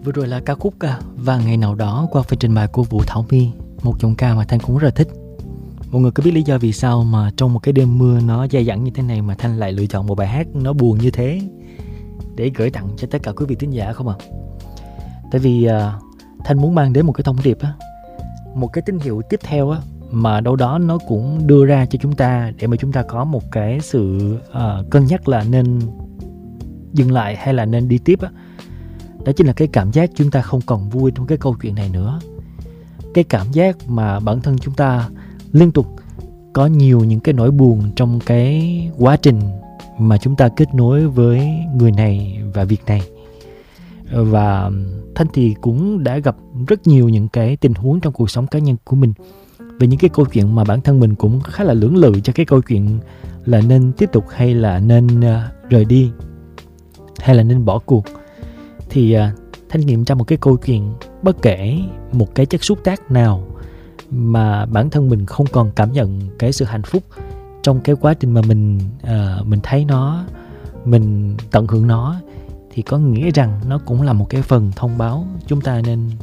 Vừa rồi là ca khúc Và Ngày Nào Đó qua phần trình bày của Vũ Thảo My, một giọng ca mà Thanh cũng rất là thích. Mọi người có biết lý do vì sao mà trong một cái đêm mưa nó dai dẳng như thế này mà Thanh lại lựa chọn một bài hát nó buồn như thế để gửi tặng cho tất cả quý vị thính giả không ạ? Tại vì Thanh muốn mang đến một cái thông điệp á, một cái tín hiệu tiếp theo á, mà đâu đó nó cũng đưa ra cho chúng ta để mà chúng ta có một cái sự cân nhắc là nên dừng lại hay là nên đi tiếp á. Đó chính là cái cảm giác chúng ta không còn vui trong cái câu chuyện này nữa. Cái cảm giác mà bản thân chúng ta liên tục có nhiều những cái nỗi buồn trong cái quá trình mà chúng ta kết nối với người này và việc này. Và Thanh thì cũng đã gặp rất nhiều những cái tình huống trong cuộc sống cá nhân của mình về những cái câu chuyện mà bản thân mình cũng khá là lưỡng lự cho cái câu chuyện là nên tiếp tục hay là nên rời đi hay là nên bỏ cuộc. Thì Thanh nghiệm ra một cái câu chuyện, bất kể một cái chất xúc tác nào mà bản thân mình không còn cảm nhận cái sự hạnh phúc trong cái quá trình mà mình thấy nó, mình tận hưởng nó, thì có nghĩa rằng nó cũng là một cái phần thông báo chúng ta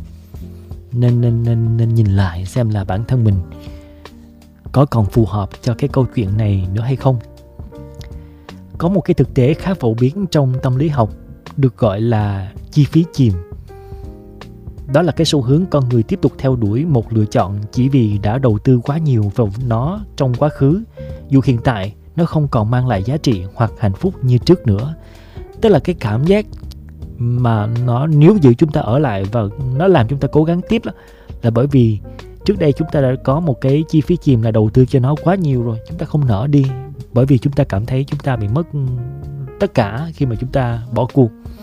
nên nhìn lại xem là bản thân mình có còn phù hợp cho cái câu chuyện này nữa hay không. Có một cái thực tế khá phổ biến trong tâm lý học được gọi là chi phí chìm. Đó là cái xu hướng con người tiếp tục theo đuổi một lựa chọn chỉ vì đã đầu tư quá nhiều vào nó trong quá khứ, dù hiện tại nó không còn mang lại giá trị hoặc hạnh phúc như trước nữa. Tức là cái cảm giác mà nó nếu giữ chúng ta ở lại và nó làm chúng ta cố gắng tiếp là bởi vì trước đây chúng ta đã có một cái chi phí chìm là đầu tư cho nó quá nhiều rồi, chúng ta không nỡ đi bởi vì chúng ta cảm thấy chúng ta bị mất tất cả khi mà chúng ta bỏ cuộc.